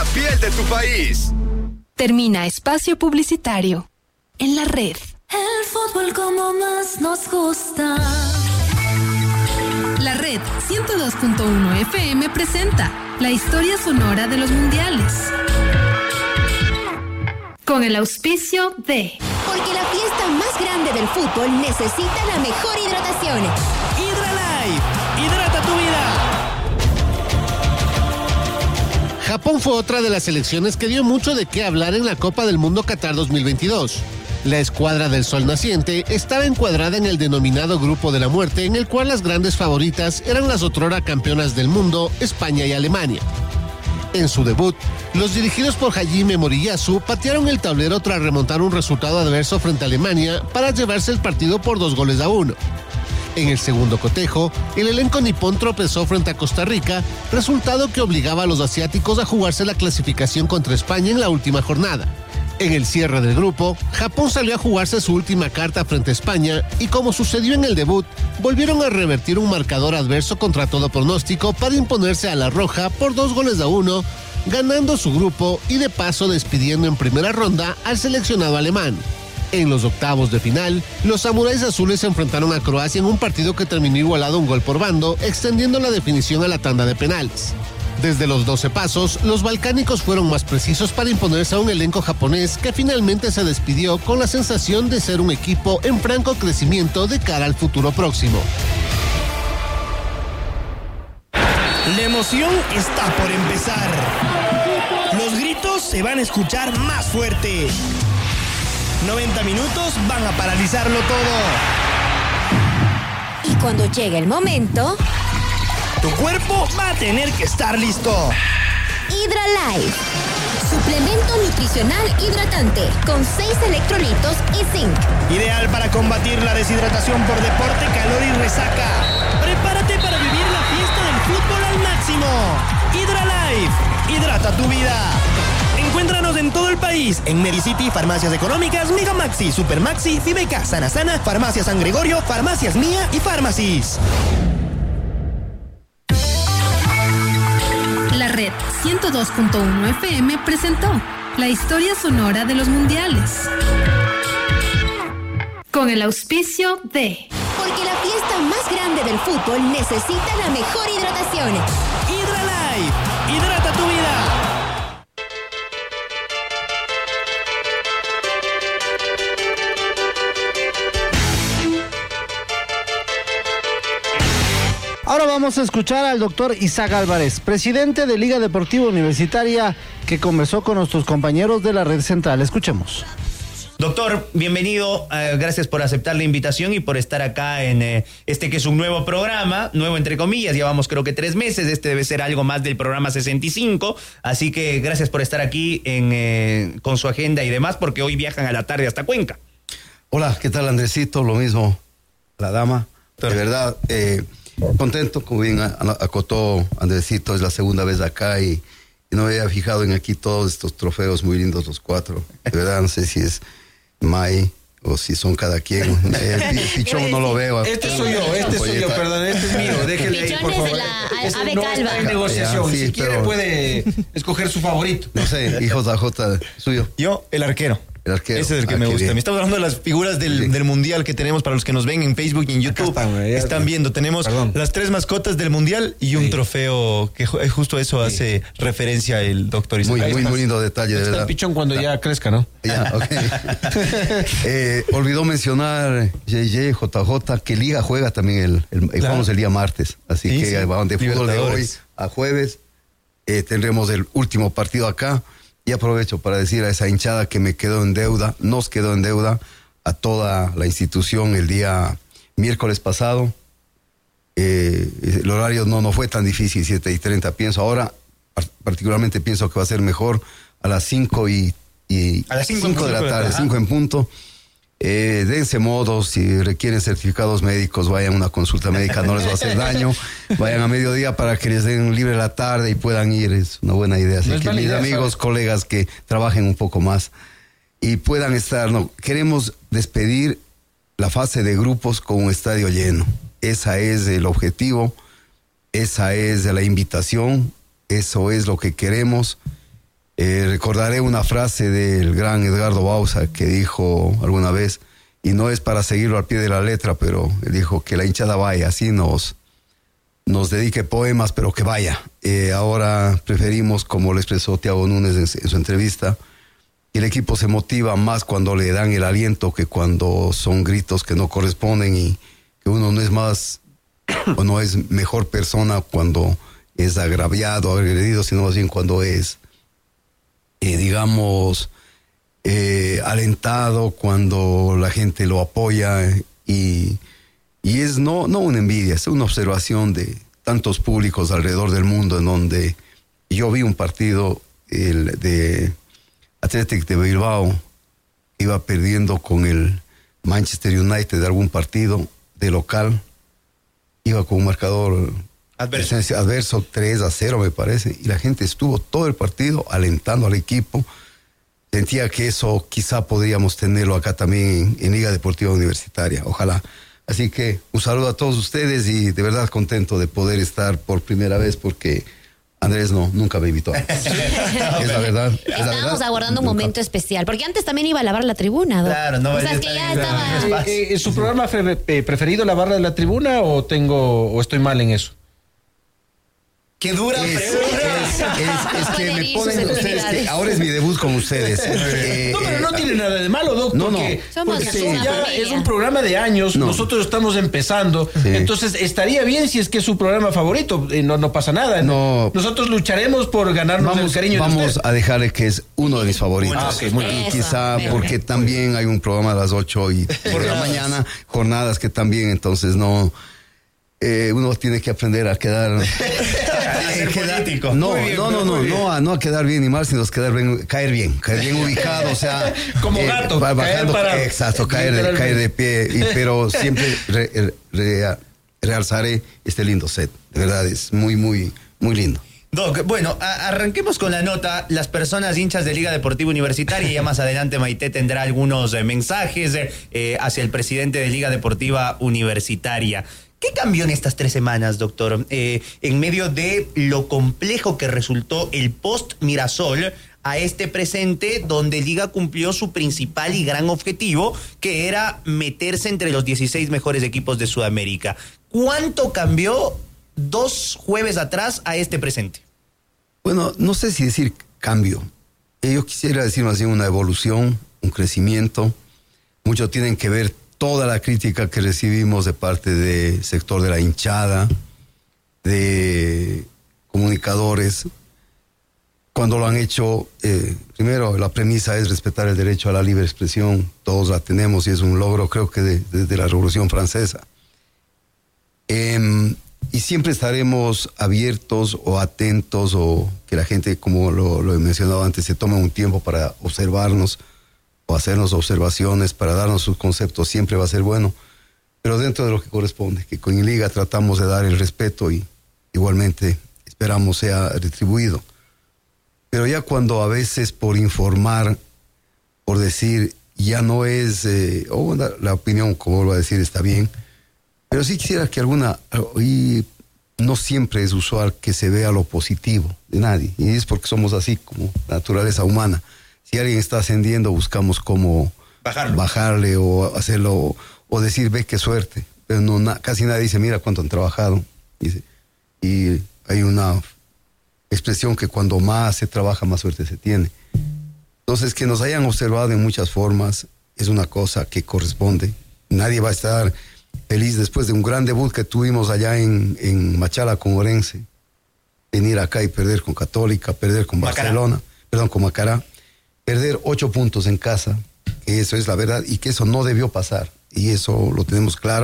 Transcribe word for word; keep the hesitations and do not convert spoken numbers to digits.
piel de tu país. Termina espacio publicitario. En la red. El fútbol como más nos gusta. La red ciento dos punto uno F M presenta la historia sonora de los mundiales. Con el auspicio de... Porque la fiesta más grande del fútbol necesita la mejor hidratación. Hidralife, hidrata tu vida. Japón fue otra de las selecciones que dio mucho de qué hablar en la Copa del Mundo Qatar dos mil veintidós. La escuadra del sol naciente estaba encuadrada en el denominado Grupo de la Muerte, en el cual las grandes favoritas eran las otrora campeonas del mundo, España y Alemania. En su debut, los dirigidos por Hajime Moriyasu patearon el tablero tras remontar un resultado adverso frente a Alemania para llevarse el partido por dos goles a uno. En el segundo cotejo, el elenco nipón tropezó frente a Costa Rica, resultado que obligaba a los asiáticos a jugarse la clasificación contra España en la última jornada. En el cierre del grupo, Japón salió a jugarse su última carta frente a España y, como sucedió en el debut, volvieron a revertir un marcador adverso contra todo pronóstico para imponerse a la roja por dos goles a uno, ganando su grupo y de paso despidiendo en primera ronda al seleccionado alemán. En los octavos de final, los samuráis azules se enfrentaron a Croacia en un partido que terminó igualado un gol por bando, extendiendo la definición a la tanda de penales. Desde los doce pasos, los balcánicos fueron más precisos para imponerse a un elenco japonés que finalmente se despidió con la sensación de ser un equipo en franco crecimiento de cara al futuro próximo. La emoción está por empezar. Los gritos se van a escuchar más fuerte. noventa minutos van a paralizarlo todo. Y cuando llegue el momento... tu cuerpo va a tener que estar listo. Hidralife, suplemento nutricional hidratante con seis electrolitos y zinc. Ideal para combatir la deshidratación por deporte, calor y resaca. Prepárate para vivir la fiesta del fútbol al máximo. Hidralife, hidrata tu vida. Encuéntranos en todo el país, en Medicity, Farmacias Económicas, Mega Maxi, Super Maxi, Fibeca, Sana Sana, Farmacia San Gregorio, Farmacias Mía y Farmacis. La red ciento dos punto uno F M presentó la historia sonora de los mundiales. Con el auspicio de... Porque la fiesta más grande del fútbol necesita la mejor hidratación. Hidralife, hidrata tu vida. Ahora vamos a escuchar al doctor Isaac Álvarez, presidente de Liga Deportiva Universitaria, que conversó con nuestros compañeros de la Red Central. Escuchemos. Doctor, bienvenido, uh, gracias por aceptar la invitación y por estar acá en uh, este que es un nuevo programa, nuevo entre comillas, llevamos creo que tres meses, este debe ser algo más del programa sesenta y cinco, así que gracias por estar aquí en, uh, con su agenda y demás, porque hoy viajan a la tarde hasta Cuenca. Hola, ¿qué tal, Andresito? Lo mismo, la dama, de verdad, eh, contento, como bien acotó Andresito, es la segunda vez acá y, y no me había fijado en aquí todos estos trofeos muy lindos, los cuatro, de verdad, no sé si es May o si son cada quien. El pichón no lo veo. Este soy yo, este soy yo, perdón, este es mío. Déjele ahí, por favor. Pichón es de la ave no calva. está en negociación. Sí, si quiere pero... puede escoger su favorito. No sé, hijos de J, suyo. Yo, el arquero. El arquero. Ese es el que ah, me gusta. Bien. Me estamos hablando de las figuras del, sí. del mundial que tenemos para los que nos ven en Facebook y en YouTube. Están, güey, están viendo. Tenemos Perdón. las tres mascotas del mundial y un sí. trofeo que justo eso sí. hace referencia el doctor Isaac. Muy, muy, muy lindo detalle, de está verdad. El pichón cuando ya crezca, ¿no? Ya, ok. eh, olvidó mencionar J J, J J, que Liga juega también el, el, el, claro. vamos el día martes. Así sí, que sí. van de fútbol de hoy a jueves. Eh, tendremos el último partido acá. Y aprovecho para decir a esa hinchada que me quedó en deuda, nos quedó en deuda, a toda la institución el día miércoles pasado. Eh, el horario no, no fue tan difícil, siete y treinta. Pienso ahora, particularmente pienso que va a ser mejor a las cinco y, y a las cinco cinco de la tarde, cinco en punto. Eh, dense modos, si requieren certificados médicos, vayan a una consulta médica, no les va a hacer daño. Vayan a mediodía para que les den libre la tarde y puedan ir, es una buena idea. Así no que mis idea, amigos, ¿sabes? Colegas que trabajen un poco más y puedan estar, no, queremos despedir la fase de grupos con un estadio lleno. Esa es el objetivo, esa es la invitación, eso es lo que queremos. Eh, recordaré una frase del gran Edgardo Bauza que dijo alguna vez, y no es para seguirlo al pie de la letra, pero él dijo que la hinchada vaya, así nos, nos dedique poemas, pero que vaya. Eh, ahora preferimos, como lo expresó Thiago Núñez en, en su entrevista, el equipo se motiva más cuando le dan el aliento que cuando son gritos que no corresponden, y que uno no es más o no es mejor persona cuando es agraviado, agredido, sino más bien cuando es, eh, digamos, eh, alentado, cuando la gente lo apoya, y, y es no, no una envidia, es una observación de tantos públicos alrededor del mundo, en donde yo vi un partido el de Athletic de Bilbao, iba perdiendo con el Manchester United de algún partido de local, iba con un marcador adverso, adverso tres a cero me parece, y la gente estuvo todo el partido alentando al equipo. Sentía que eso quizá podríamos tenerlo acá también en, en Liga Deportiva Universitaria, ojalá. Así que un saludo a todos ustedes y de verdad contento de poder estar por primera vez, porque Andrés no, nunca me invitó. Es la verdad. Es Estábamos la verdad. aguardando un momento especial, porque antes también iba a lavar la tribuna, ¿no? Claro, no. O sea, es que ya estaba... Eh, ¿Es su programa fe- eh, preferido, lavar la tribuna, o tengo o estoy mal en eso? ¡Qué dura Es, pregunta! es, es, es que me Poder ir, ponen sus ustedes, que actividades. ahora es mi debut con ustedes. Eh, No, pero no eh, tiene nada de malo, Doc. No, no. Porque, Somos porque una ya familia. es un programa de años, No. nosotros estamos empezando, Sí. entonces estaría bien si es que es su programa favorito, eh, no, no pasa nada. No. Nosotros lucharemos por ganarnos el Vamos, cariño de vamos usted. a dejarle que es uno de mis favoritos. Ah, ok, muy bien. Y Eso, quizá bien. porque también hay un programa a las ocho y por la mañana, jornadas que también, entonces no, eh, uno tiene que aprender a quedar, ser quedar- político. no, Muy bien, no, no, no, muy bien. no, a, no a quedar bien ni mal, sino a quedar bien, caer bien, caer bien ubicado, o sea, Como gato, va caer bajando, para- exacto, caer, de- literalmente. caer de pie, y, pero siempre re- re- realzaré este lindo set, de verdad es muy, muy, muy lindo. Doc, bueno, a- arranquemos con la nota. Las personas hinchas de Liga Deportiva Universitaria, ya más adelante Maite tendrá algunos eh, mensajes eh, eh, hacia el presidente de Liga Deportiva Universitaria. ¿Qué cambió en estas tres semanas, doctor? Eh, en medio de lo complejo que resultó el post-Mirasol a este presente, donde Liga cumplió su principal y gran objetivo, que era meterse entre los dieciséis mejores equipos de Sudamérica. ¿Cuánto cambió dos jueves atrás a este presente? Bueno, no sé si decir cambio. Eh, Yo quisiera decir más bien una evolución, un crecimiento. Mucho tienen que ver toda la crítica que recibimos de parte del sector de la hinchada, de comunicadores. Cuando lo han hecho, eh, primero la premisa es respetar el derecho a la libre expresión. Todos la tenemos y es un logro, creo que de- desde la Revolución Francesa. Em, y siempre estaremos abiertos o atentos, o que la gente, como lo, lo he mencionado antes, se tome un tiempo para observarnos o hacernos observaciones, para darnos sus conceptos, siempre va a ser bueno, pero dentro de lo que corresponde, que con Liga tratamos de dar el respeto y igualmente esperamos sea retribuido. Pero ya cuando a veces por informar, por decir, ya no es, eh, oh, la, la opinión, como vuelvo a decir, está bien, pero sí quisiera que alguna, y no siempre es usual que se vea lo positivo de nadie, y es porque somos así como naturaleza humana. Si alguien está ascendiendo, buscamos cómo Bajarlo. bajarle o hacerlo, o decir, ve qué suerte, pero no, na- casi nadie dice, mira cuánto han trabajado, dice, y hay una expresión que cuando más se trabaja, más suerte se tiene. Entonces, que nos hayan observado en muchas formas es una cosa que corresponde. Nadie va a estar feliz después de un gran debut que tuvimos allá en, en Machala con Orense. Venir acá y perder con Católica, perder con Macará. Barcelona, perdón, con Macará, perder ocho puntos en casa, que eso es la verdad y que eso no debió pasar. Y eso lo tenemos claro.